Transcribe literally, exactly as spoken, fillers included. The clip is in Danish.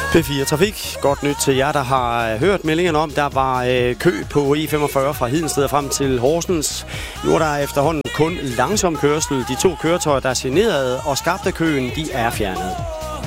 P fire Trafik. Godt nyt til jer, der har hørt meldingerne om. Der var øh, kø på E femogfyrre fra Hedensted frem til Horsens. Nu er der efterhånden kun langsom kørsel. De to køretøjer, der er generede og skabte køen, de er fjernet.